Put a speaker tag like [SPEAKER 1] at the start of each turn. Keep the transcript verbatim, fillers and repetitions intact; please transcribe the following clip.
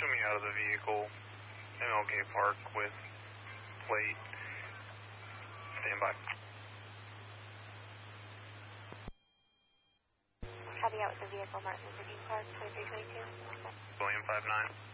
[SPEAKER 1] me out of the vehicle. M L K Park with plate. Stand by.
[SPEAKER 2] Copy out with the vehicle, Martin Luther King Park, twenty-three twenty-two.
[SPEAKER 1] William five nine.